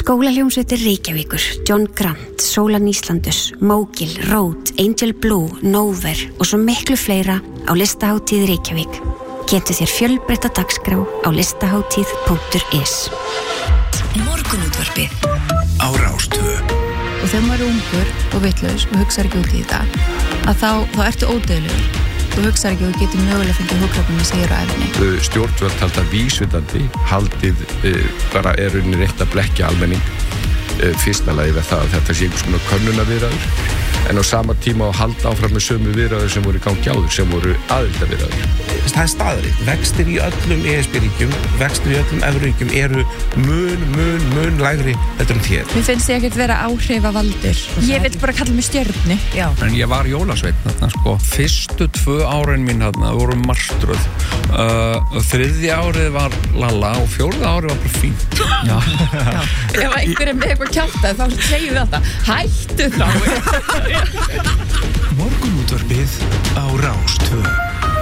Skólahljómsveitir Reykjavíkur, John Grant, Sólan Íslandus, Mógil, Rót, Angel Blue, Nóver og svo miklu fleira á Listahátíð Reykjavík. Getur þér fjölbreytta dagskrá á listahátíð.is. Morgunútvarpið á Rás 2. Og þegar maður ungur og vitlaus og hugsar ekki út í þetta, að þá ertu ódauðlegur. Þú hugsar ekki og getur mögulega fengið húðkrabbamein segir á ævinni. Stjórnvöld halda vísvitandi, haldið bara rauninni rétt að blekkja almenning. Fyrsta lagi við það að þetta sé einhvers konar könnunarviðræður, en á sama tíma að halda áfram með sömu viðræður sem voru í gangi áður, sem voru aðildarviðræður. Það staðreynd. Vextir í öllum ESB-ríkjum, vextir í öllum evruríkjum eru mun lægri heldur en hér. Mér finnst ég ekkert vera áhrifavaldur. Ég vil bara kalla mig stjörnu. Já. En ég var jólasveinn þarna, sko. Fyrstu 2 árin mín þarna voru martröð. 3. árið var lalla og 4. árið var bara fínt. Já. Ef einhver með eitthvað kjáttað, þá segjum við þetta. Hættu þá. Morgunútvarpið á Rás 2.